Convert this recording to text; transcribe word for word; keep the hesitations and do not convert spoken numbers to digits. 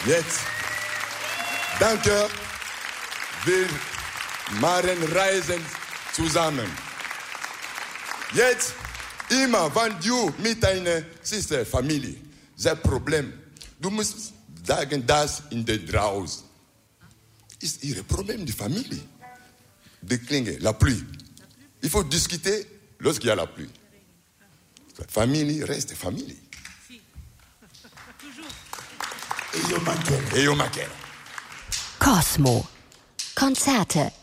Jetzt, danke, wir machen Reisen zusammen. Jetzt, immer, wenn du mit deiner Schwester, Familie, das Problem, du musst sagen, das in der draußen. Ist ihr Problem, die Familie. De Klinge, la pluie. Il faut discuter lorsqu'il y a la pluie. La famille reste famille. Eyo Makela. Eyo Makela. Cosmo. Konzerte